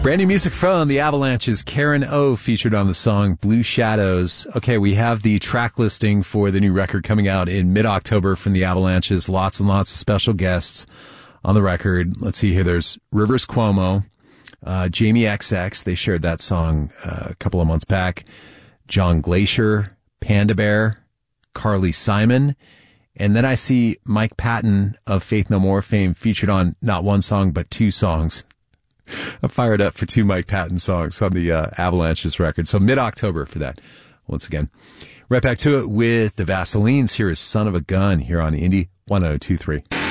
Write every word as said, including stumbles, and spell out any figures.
Brand new music from the Avalanches. Karen O featured on the song Blue Shadows. Okay, we have the track listing for the new record coming out in mid-October from the Avalanches. Lots and lots of special guests on the record. Let's see here. There's Rivers Cuomo, uh, Jamie X X. They shared that song uh, a couple of months back. John Glacier, Panda Bear, Carly Simon. And then I see Mike Patton of Faith No More fame featured on not one song, but two songs. I'm fired up for two Mike Patton songs on the uh, Avalanches record. So mid-October for that, once again. Right back to it with the Vaselines. Here is Son of a Gun here on Indie one oh two three.